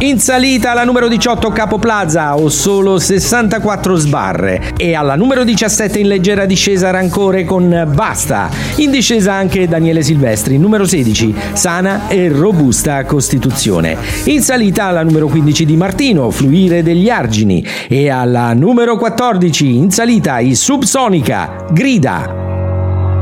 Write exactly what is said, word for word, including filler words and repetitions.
In salita alla numero diciotto Capo Plaza, Ho solo sessantaquattro sbarre, e alla numero diciassette in leggera discesa Rancore con Basta. In discesa anche Daniele Silvestri, numero sedici Sana e robusta Costituzione. In salita alla numero quindici Di Martino, Fluire degli argini, e alla numero quattordici in salita i Subsonica, Grida.